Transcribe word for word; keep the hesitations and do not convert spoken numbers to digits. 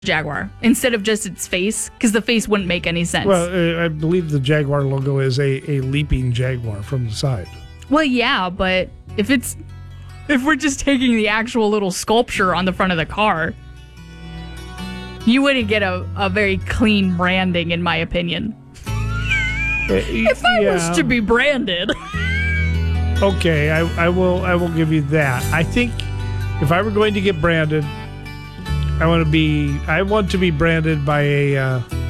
Jaguar instead of just its face, because the face wouldn't make any sense. Well, uh, I believe the Jaguar logo is a, a leaping jaguar from the side. Well, yeah, but if it's if we're just taking the actual little sculpture on the front of the car, you wouldn't get a, a very clean branding, in my opinion. Uh, If I yeah. was to be branded. Okay, I, I will I will give you that. I think if I were going to get branded, I want to be I want to be branded by a uh,